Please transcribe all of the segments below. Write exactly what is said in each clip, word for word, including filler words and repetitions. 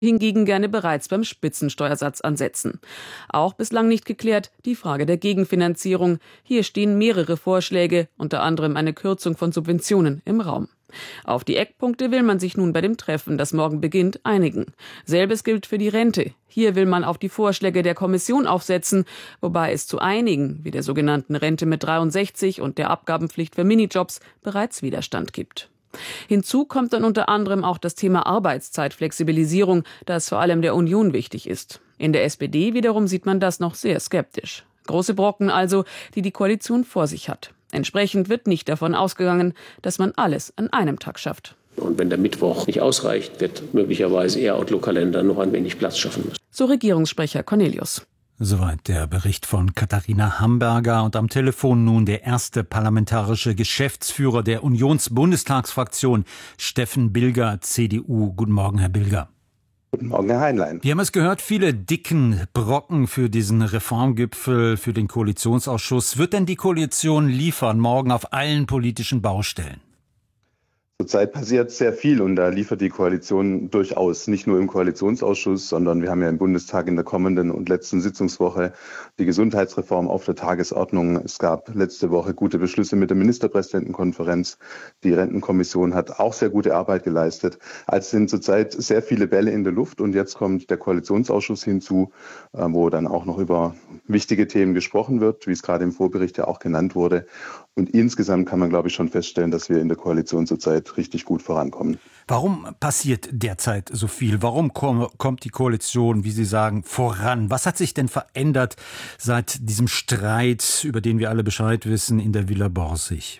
hingegen gerne bereits beim Spitzensteuersatz ansetzen. Auch bislang nicht geklärt die Frage der Gegenfinanzierung. Hier stehen mehrere Vorschläge, unter anderem eine Kürzung von Subventionen im Raum. Auf die Eckpunkte will man sich nun bei dem Treffen, das morgen beginnt, einigen. Selbes gilt für die Rente. Hier will man auf die Vorschläge der Kommission aufsetzen, wobei es zu einigen, wie der sogenannten Rente mit dreiundsechzig und der Abgabenpflicht für Minijobs, bereits Widerstand gibt. Hinzu kommt dann unter anderem auch das Thema Arbeitszeitflexibilisierung, das vor allem der Union wichtig ist. In der S P D wiederum sieht man das noch sehr skeptisch. Große Brocken also, die die Koalition vor sich hat. Entsprechend wird nicht davon ausgegangen, dass man alles an einem Tag schafft. Und wenn der Mittwoch nicht ausreicht, wird möglicherweise Ihr Outlook-Kalender noch ein wenig Platz schaffen müssen. So Regierungssprecher Cornelius. Soweit der Bericht von Katharina Hamburger und am Telefon nun der erste parlamentarische Geschäftsführer der Unionsbundestagsfraktion, Steffen Bilger, C D U. Guten Morgen, Herr Bilger. Guten Morgen, Herr Heinlein. Wir haben es gehört, viele dicken Brocken für diesen Reformgipfel, für den Koalitionsausschuss. Wird denn die Koalition liefern morgen auf allen politischen Baustellen? Zurzeit passiert sehr viel und da liefert die Koalition durchaus, nicht nur im Koalitionsausschuss, sondern wir haben ja im Bundestag in der kommenden und letzten Sitzungswoche die Gesundheitsreform auf der Tagesordnung. Es gab letzte Woche gute Beschlüsse mit der Ministerpräsidentenkonferenz. Die Rentenkommission hat auch sehr gute Arbeit geleistet. Also sind zurzeit sehr viele Bälle in der Luft und jetzt kommt der Koalitionsausschuss hinzu, wo dann auch noch über wichtige Themen gesprochen wird, wie es gerade im Vorbericht ja auch genannt wurde. Und insgesamt kann man, glaube ich, schon feststellen, dass wir in der Koalition zurzeit richtig gut vorankommen. Warum passiert derzeit so viel? Warum kommt die Koalition, wie Sie sagen, voran? Was hat sich denn verändert seit diesem Streit, über den wir alle Bescheid wissen, in der Villa Borsig?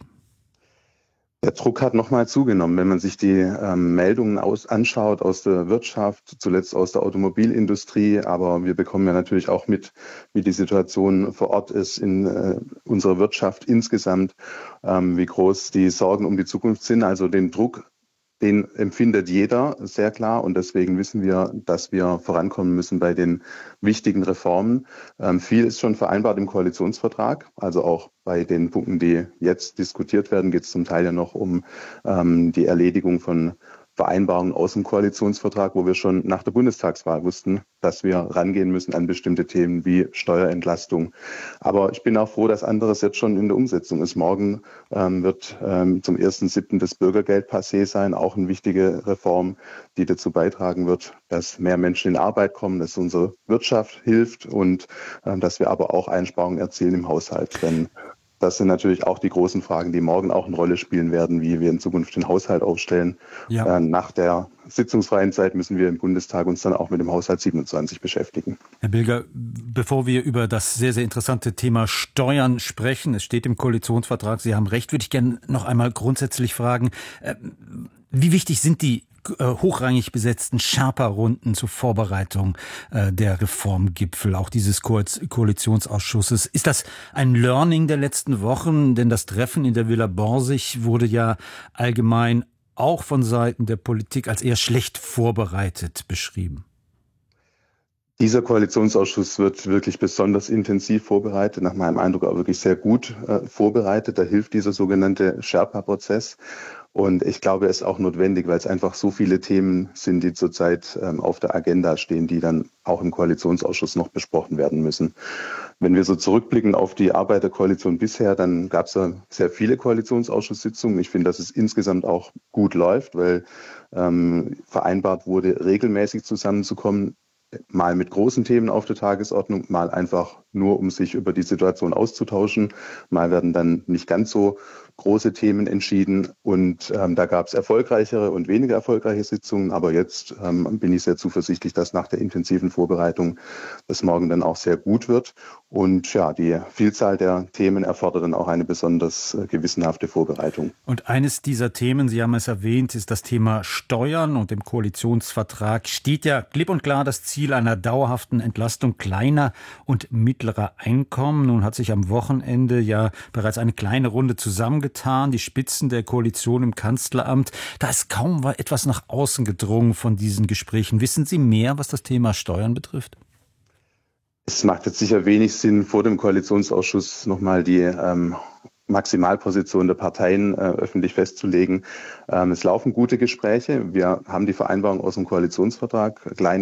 Der Druck hat nochmal zugenommen, wenn man sich die ähm, Meldungen aus, anschaut aus der Wirtschaft, zuletzt aus der Automobilindustrie. Aber wir bekommen ja natürlich auch mit, wie die Situation vor Ort ist in äh, unserer Wirtschaft insgesamt, ähm, wie groß die Sorgen um die Zukunft sind. Also den Druck, den empfindet jeder sehr klar und deswegen wissen wir, dass wir vorankommen müssen bei den wichtigen Reformen. Ähm, viel ist schon vereinbart im Koalitionsvertrag, also auch bei den Punkten, die jetzt diskutiert werden, geht es zum Teil ja noch um ähm, die Erledigung von Vereinbarungen aus dem Koalitionsvertrag, wo wir schon nach der Bundestagswahl wussten, dass wir rangehen müssen an bestimmte Themen wie Steuerentlastung. Aber ich bin auch froh, dass anderes jetzt schon in der Umsetzung ist. Morgen ähm, wird ähm, zum ersten siebten das Bürgergeld passé sein, auch eine wichtige Reform, die dazu beitragen wird, dass mehr Menschen in Arbeit kommen, dass unsere Wirtschaft hilft und ähm, dass wir aber auch Einsparungen erzielen im Haushalt. Denn das sind natürlich auch die großen Fragen, die morgen auch eine Rolle spielen werden, wie wir in Zukunft den Haushalt aufstellen. Ja. Äh, nach der sitzungsfreien Zeit müssen wir im Bundestag uns dann auch mit dem Haushalt siebenundzwanzig beschäftigen. Herr Bilger, bevor wir über das sehr, sehr interessante Thema Steuern sprechen, es steht im Koalitionsvertrag, Sie haben recht, würde ich gerne noch einmal grundsätzlich fragen, äh, wie wichtig sind die hochrangig besetzten Sherpa-Runden zur Vorbereitung äh, der Reformgipfel, auch dieses Ko- Koalitionsausschusses. Ist das ein Learning der letzten Wochen? Denn das Treffen in der Villa Borsig wurde ja allgemein auch von Seiten der Politik als eher schlecht vorbereitet beschrieben. Dieser Koalitionsausschuss wird wirklich besonders intensiv vorbereitet, nach meinem Eindruck auch wirklich sehr gut äh, vorbereitet. Da hilft dieser sogenannte Sherpa-Prozess. Und ich glaube, es ist auch notwendig, weil es einfach so viele Themen sind, die zurzeit ähm, auf der Agenda stehen, die dann auch im Koalitionsausschuss noch besprochen werden müssen. Wenn wir so zurückblicken auf die Arbeit der Koalition bisher, dann gab es ja sehr viele Koalitionsausschusssitzungen. Ich finde, dass es insgesamt auch gut läuft, weil ähm, vereinbart wurde, regelmäßig zusammenzukommen. Mal mit großen Themen auf der Tagesordnung, mal einfach nur, um sich über die Situation auszutauschen. Mal werden dann nicht ganz so große Themen entschieden und ähm, da gab es erfolgreichere und weniger erfolgreiche Sitzungen. Aber jetzt ähm, bin ich sehr zuversichtlich, dass nach der intensiven Vorbereitung das morgen dann auch sehr gut wird. Und ja, die Vielzahl der Themen erfordert dann auch eine besonders äh, gewissenhafte Vorbereitung. Und eines dieser Themen, Sie haben es erwähnt, ist das Thema Steuern. Und im Koalitionsvertrag steht ja klipp und klar das Ziel einer dauerhaften Entlastung kleiner und mittlerer Einkommen. Nun hat sich am Wochenende ja bereits eine kleine Runde zusammengetan, die Spitzen der Koalition im Kanzleramt. Da ist kaum etwas nach außen gedrungen von diesen Gesprächen. Wissen Sie mehr, was das Thema Steuern betrifft? Es macht jetzt sicher wenig Sinn, vor dem Koalitionsausschuss nochmal die ähm, Maximalposition der Parteien äh, öffentlich festzulegen. Ähm, es laufen gute Gespräche. Wir haben die Vereinbarung aus dem Koalitionsvertrag, kleine